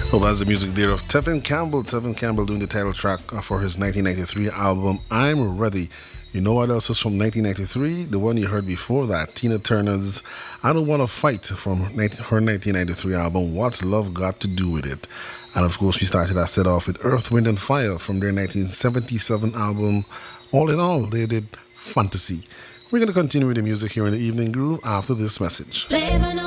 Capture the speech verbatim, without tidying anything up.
Well, that's the music there of Tevin Campbell. Tevin Campbell doing the title track for his nineteen ninety-three album, I'm Ready. You know what else was from nineteen ninety-three? The one you heard before that, Tina Turner's I Don't Want to Fight from her nineteen ninety-three album, What's Love Got to Do With It? And of course, we started that set off with Earth, Wind and Fire from their nineteen seventy-seven album, All in All, they did Fantasy. We're going to continue with the music here in the Evening Groove after this message.